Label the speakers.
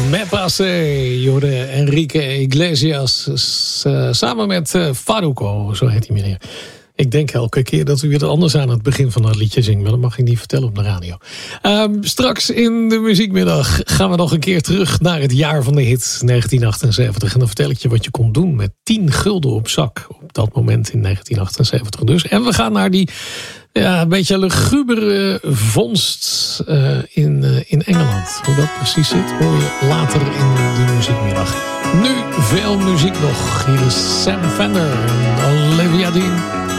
Speaker 1: Me Passe, Jorde Enrique Iglesias, samen met Farruko, zo heet die meneer. Ik denk elke keer dat u weer anders aan het begin van dat liedje zingt, maar dat mag ik niet vertellen op de radio. Straks in de muziekmiddag gaan we nog een keer terug naar het jaar van de hit 1978. En dan vertel ik je wat je kon doen met 10 gulden op zak op dat moment in 1978 dus. En we gaan naar die een beetje lugubere vondst in Engeland. Hoe dat precies zit, hoor je later in de muziekmiddag. Nu veel muziek nog. Hier is Sam Fender en Olivia Dean.